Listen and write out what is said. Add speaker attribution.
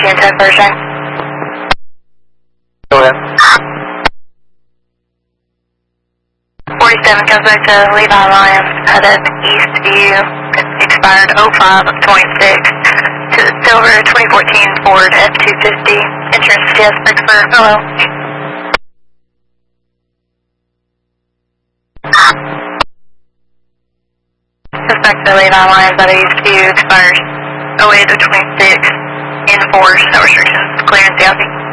Speaker 1: and 10 Thursday.
Speaker 2: Go ahead.
Speaker 1: 47 comes back to Levi Lyons, headed Eastview, expired 05 of 26, to the silver 2014 Ford F-250, entrance TS Vicksburg. Hello. Comes back to Levi Lyons at Eastview, expires 08 of 26, in force, no restrictions, clearance, Yahoo.